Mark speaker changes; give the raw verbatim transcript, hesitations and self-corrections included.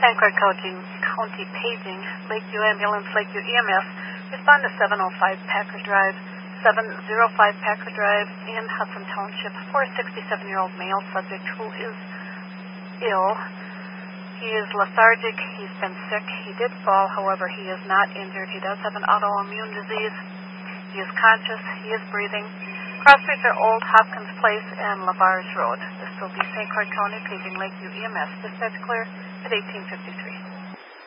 Speaker 1: Saint Croix County, County Paging, Lakeview Ambulance, Lakeview E M S. Respond to seven oh five Packer Drive, seven oh five Packer Drive in Hudson Township for a sixty-seven-year-old male subject who is ill. He is lethargic. He's been sick. He did fall. However, he is not injured. He does have an autoimmune disease. He is conscious. He is breathing. Cross streets are Old Hopkins Place and LaBarge Road. This will be Saint Croix County Paging, Lakeview E M S. Dispatch clear at eighteen fifty-three.